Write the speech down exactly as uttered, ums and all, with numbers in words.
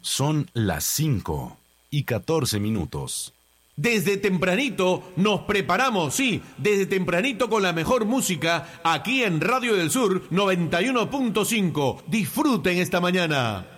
Son las cinco y catorce minutos. Desde tempranito nos preparamos, sí, desde tempranito con la mejor música aquí en Radio del Sur noventa y uno punto cinco. Disfruten esta mañana.